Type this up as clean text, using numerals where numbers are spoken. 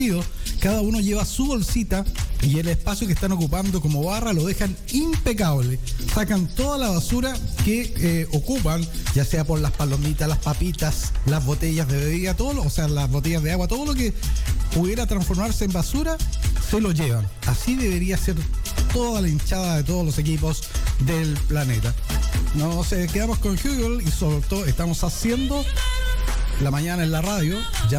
cada uno lleva su bolsita y el espacio que están ocupando como barra lo dejan impecable. Sacan toda la basura que ocupan, ya sea por las palomitas, las papitas, las botellas de bebida, o sea, las botellas de agua, todo lo que pudiera transformarse en basura, se lo llevan. Así debería ser toda la hinchada de todos los equipos del planeta. Nos quedamos con Google y sobre todo estamos haciendo la mañana en la radio. Ya